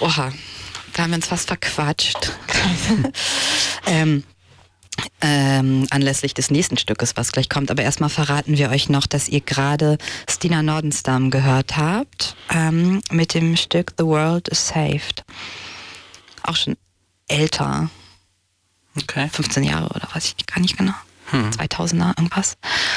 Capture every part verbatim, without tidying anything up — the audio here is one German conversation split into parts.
Oha, da haben wir uns fast verquatscht. ähm, ähm, anlässlich des nächsten Stückes, was gleich kommt. Aber erstmal verraten wir euch noch, dass ihr gerade Stina Nordenstam gehört habt ähm, mit dem Stück The World is Saved. Auch schon älter. Okay. fünfzehn Jahre oder weiß ich gar nicht genau. Hm. zweitausender irgendwas.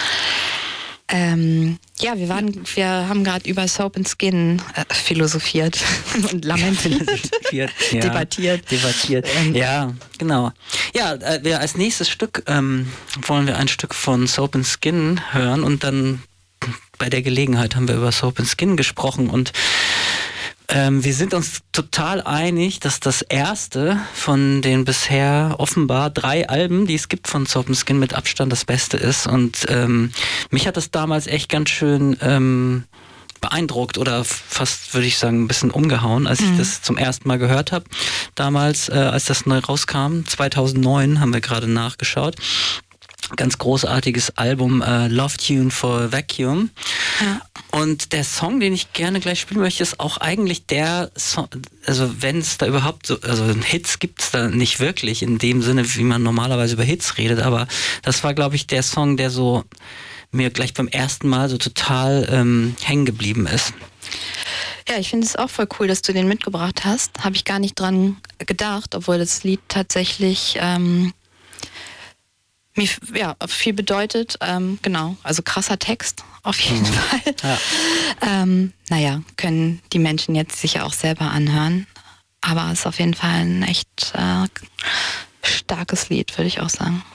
Ähm, ja, wir waren, wir haben gerade über Soap and Skin äh, philosophiert und lamentiert, philosophiert, ja, debattiert. Debattiert. Ähm, ja, genau. Ja, äh, wir als nächstes Stück ähm, wollen wir ein Stück von Soap and Skin hören und dann bei der Gelegenheit haben wir über Soap and Skin gesprochen und Ähm, wir sind uns total einig, dass das erste von den bisher offenbar drei Alben, die es gibt von Soap and Skin, mit Abstand das Beste ist. Und ähm, mich hat das damals echt ganz schön ähm, beeindruckt oder fast, würde ich sagen, ein bisschen umgehauen, als mhm. ich das zum ersten Mal gehört habe. Damals, äh, als das neu rauskam, zweitausendneun, haben wir gerade nachgeschaut. Ganz großartiges Album, äh, Love Tune for Vacuum. Ja. Und der Song, den ich gerne gleich spielen möchte, ist auch eigentlich der Song, also wenn es da überhaupt so, also Hits gibt es da nicht wirklich in dem Sinne, wie man normalerweise über Hits redet, aber das war, glaube ich, der Song, der so mir gleich beim ersten Mal so total ähm, hängen geblieben ist. Ja, ich finde es auch voll cool, dass du den mitgebracht hast. Habe ich gar nicht dran gedacht, obwohl das Lied tatsächlich ähm, mir ja, viel bedeutet. Ähm, genau, also krasser Text auf jeden mhm. Fall. Ja. Ähm, naja, können die Menschen jetzt sicher auch selber anhören. Aber es ist auf jeden Fall ein echt äh, starkes Lied, würde ich auch sagen.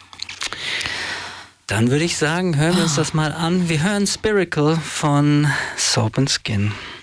Dann würde ich sagen, hören wir uns das mal an. Wir hören Spiracle von Soap and Skin.